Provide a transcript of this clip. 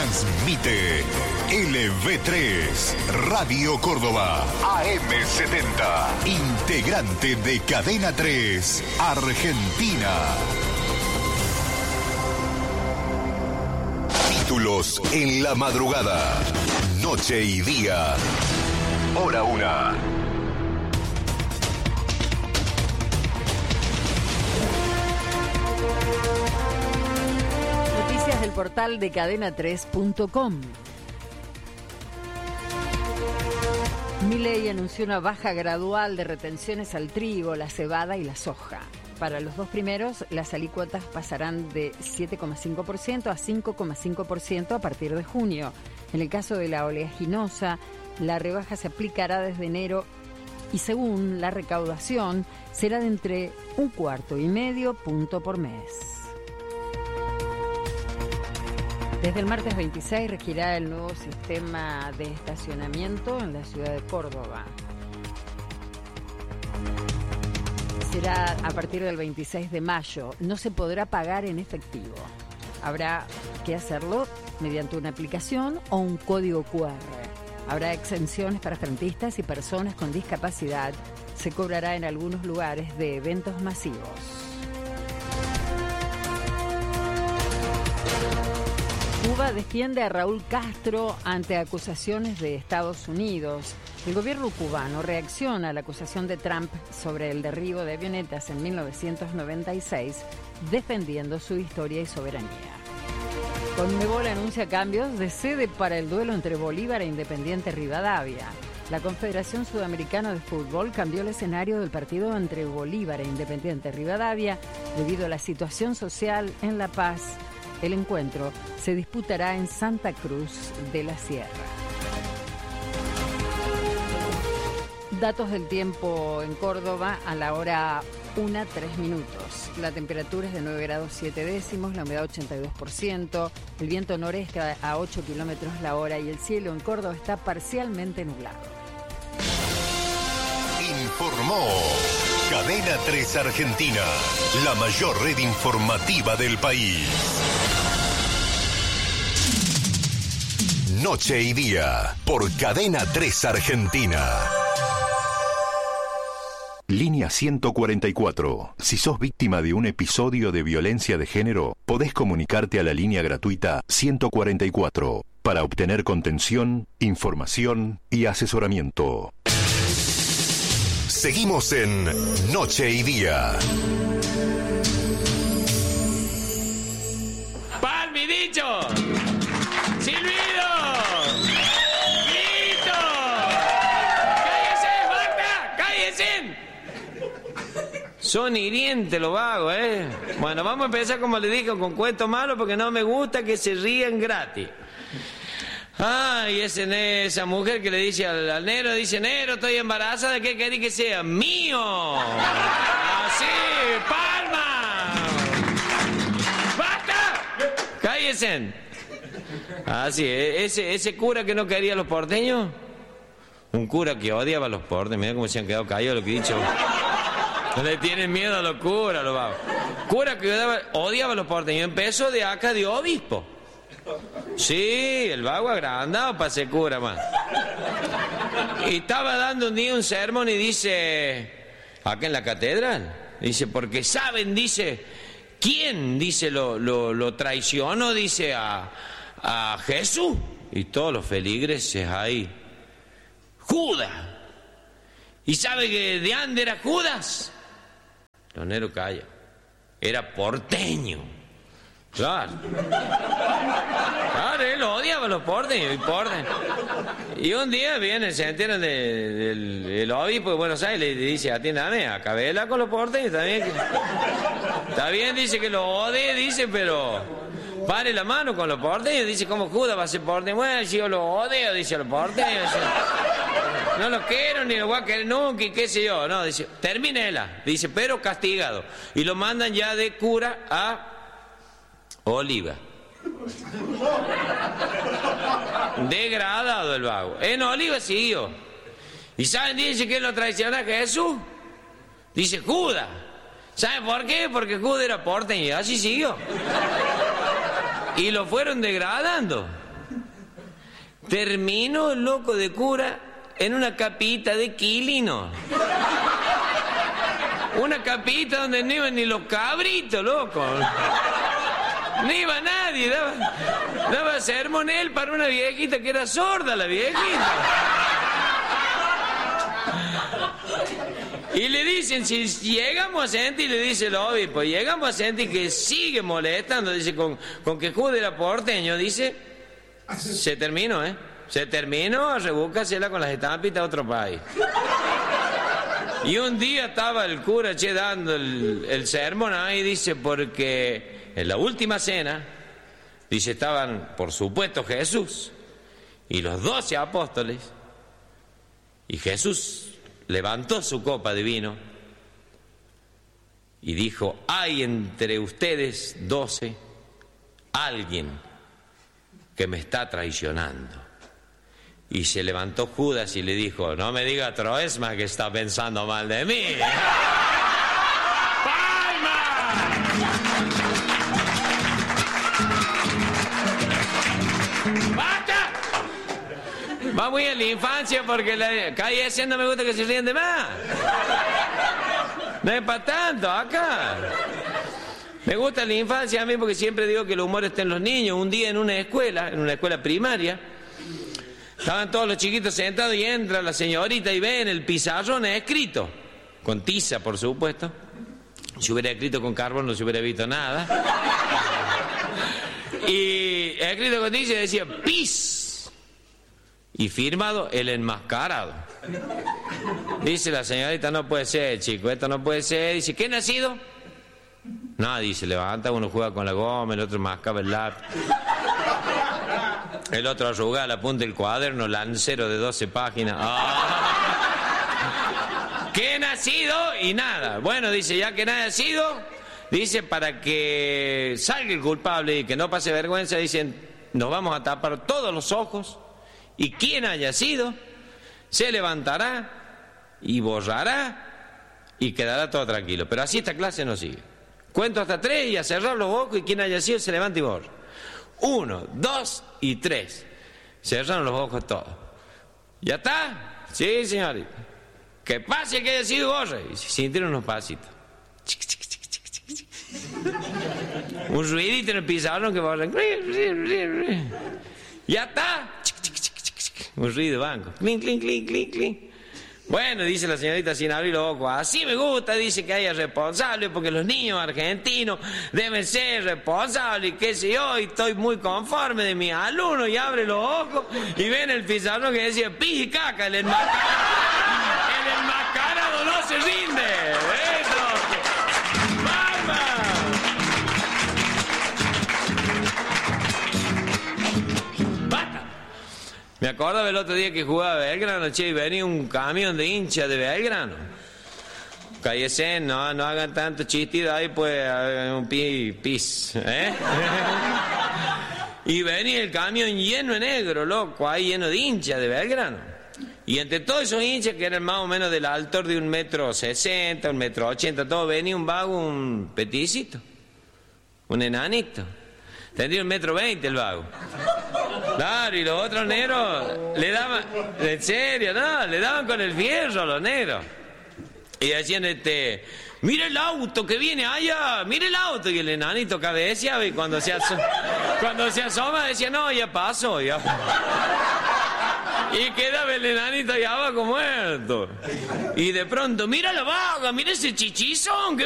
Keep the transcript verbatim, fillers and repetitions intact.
Transmite L V tres, Radio Córdoba, A M setenta, integrante de Cadena tres, Argentina. Títulos en la madrugada, noche y día, hora una. Noticias del portal de cadena tres punto com. Milei anunció una baja gradual de retenciones al trigo, la cebada y la soja. Para los dos primeros, las alícuotas pasarán de siete coma cinco por ciento a cinco coma cinco por ciento a partir de junio. En el caso de la oleaginosa, la rebaja se aplicará desde enero y según la recaudación será de entre un cuarto y medio punto por mes. Desde el martes veintiséis regirá el nuevo sistema de estacionamiento en la ciudad de Córdoba. Será a partir del veintiséis de mayo. No se podrá pagar en efectivo. Habrá que hacerlo mediante una aplicación o un código cu erre. Habrá exenciones para frentistas y personas con discapacidad. Se cobrará en algunos lugares de eventos masivos. Cuba defiende a Raúl Castro ante acusaciones de Estados Unidos. El gobierno cubano reacciona a la acusación de Trump sobre el derribo de avionetas en mil novecientos noventa y seis, defendiendo su historia y soberanía. Conmebol anuncia cambios de sede para el duelo entre Bolívar e Independiente Rivadavia. La Confederación Sudamericana de Fútbol cambió el escenario del partido entre Bolívar e Independiente Rivadavia debido a la situación social en La Paz. El encuentro se disputará en Santa Cruz de la Sierra. Datos del tiempo en Córdoba a la hora una, tres minutos. La temperatura es de nueve grados siete décimos, la humedad ochenta y dos por ciento, el viento noreste a ocho kilómetros la hora y el cielo en Córdoba está parcialmente nublado. Informó Cadena tres Argentina, la mayor red informativa del país. Noche y día, por Cadena tres Argentina. Línea ciento cuarenta y cuatro. Si sos víctima de un episodio de violencia de género, podés comunicarte a la línea gratuita ciento cuarenta y cuatro para obtener contención, información y asesoramiento. Seguimos en Noche y Día. ¡Palmidicho! ¡Silvido! ¡Grito! ¡Cállese, Magda! ¡Cállese! Son hirientes los vagos, ¿eh? Bueno, vamos a empezar como le dije, con cuentos malos, porque no me gusta que se rían gratis. Ay, ese, esa mujer que le dice al, al negro, dice, negro, estoy embarazada, ¿de qué querés que sea? ¡Mío! ¡Así! ¡Palma! ¡Basta! ¡Cállense! Así, ese, ese cura que no quería a los porteños, un cura que odiaba a los porteños, mira cómo se han quedado callados lo que he dicho. No le tienen miedo a los curas, los vagos. Cura que odiaba, odiaba a los porteños, empezó de acá de obispo. Sí, el vago agrandado para ser cura, man. Y estaba dando un día un sermón y dice, acá en la catedral, dice, porque saben, dice, ¿quién, dice, lo, lo, lo traicionó, dice, a, a Jesús? Y todos los feligreses ahí, Judas. ¿Y sabe que de dónde era Judas? Lonero calla, era porteño. Claro. Claro, él odiaba a los porteños y porteños. Y un día viene, se enteran de, de, del el obispo de Buenos Aires y le dice, atiéndame, acabela con los porteños, está bien. Que, está bien, dice que lo odie, dice, pero pare la mano con los porteños. Dice, ¿cómo Judas va a ser porteño? Bueno, si yo lo odio, dice, a los porteños. Dice, no los quiero ni los voy a querer nunca y qué sé yo. No, dice, termínela. Dice, pero castigado. Y lo mandan ya de cura a Oliva. Degradado el vago. En Oliva siguió. ¿Y saben, dice, quién lo traiciona a Jesús? Dice Judas. ¿Saben por qué? Porque Judas era porteño y así siguió. Y lo fueron degradando. terminó el loco de cura en una capita de Quilino. Una capita donde no iban ni los cabritos, loco. No iba nadie, daba, daba sermón él para una viejita que era sorda, la viejita. Y le dicen, si llegamos a sentir, le dice el obispo, llegamos a sentir que sigue molestando, dice, con, con que Jude era porteño, dice, se terminó, ¿eh? Se terminó, a rebúscasela con las estampitas a otro país. Y un día estaba el cura, che, dando el, el sermón ahí, dice, porque en la última cena, dice, estaban, por supuesto, Jesús y los doce apóstoles, y Jesús levantó su copa de vino y dijo, hay entre ustedes doce alguien que me está traicionando. Y se levantó Judas y le dijo, no me diga Troesma que está pensando mal de mí. ¡Basta! Vamos a ir a la infancia porque la calle ese no me gusta que se ríen de más. No es para tanto acá. Me gusta la infancia a mí porque siempre digo que el humor está en los niños. Un día en una escuela, en una escuela primaria, estaban todos los chiquitos sentados y entra la señorita y ve en el pizarrón escrito, con tiza por supuesto. Si hubiera escrito con carbón no se hubiera visto nada. Y escrito con tiza decía pis. Y firmado el enmascarado. Dice la señorita, no puede ser, chico, esto no puede ser. Dice, ¿qué nacido? No, dice, levanta, uno juega con la goma, el otro mascaba el lápiz. El otro arruga la punta del cuaderno, lancero de doce páginas. ¡Oh! ¿Qué nacido? Y nada. Bueno, dice, ya que nada ha sido, dice, para que salga el culpable y que no pase vergüenza, dicen, nos vamos a tapar todos los ojos y quien haya sido, se levantará y borrará y quedará todo tranquilo. Pero así esta clase no sigue. Cuento hasta tres y a cerrar los ojos y quien haya sido se levanta y borra. Uno, dos y tres. Cerraron los ojos todos. ¿Ya está? Sí, señorita. Que pase que haya sido borre. Y se sintieron unos pasitos. Un ruidito en el pizarrón que borran. ¿Ya está? Un ruido de banco. Clink, clink, clink, clink, clink. Bueno, dice la señorita sin abrir los ojos, así me gusta, dice que haya responsables, porque los niños argentinos deben ser responsables, qué sé yo, y estoy muy conforme de mis alumnos, y abre los ojos y ven el pizarrón que decía pis y caca, el enmascarado, el enmascarado no se rinde. ¡Eso! ¡Vamos! ¡Basta! Me acordaba el otro día que jugaba Belgrano, che, y venía un camión de hinchas de Belgrano. Cállese, no, no hagan tanto chistido ahí, pues, un pi, pis, ¿eh? Y venía el camión lleno de negro, loco, ahí lleno de hinchas de Belgrano. Y entre todos esos hinchas, que eran más o menos del altor de un metro sesenta, un metro ochenta, todo, venía un vago, un peticito, un enanito. Tendría un metro veinte el vago. Claro, y los otros negros le daban, en serio, no, le daban con el fierro a los negros. Y decían, este, mira el auto que viene allá, mira el auto. Y el enanito cabeceaba y cuando se, aso cuando se asoma decía, no, ya pasó, ya pasó. Y quedaba el enanito allá abajo muerto. Y de pronto, mira la vaga, mira ese chichizón que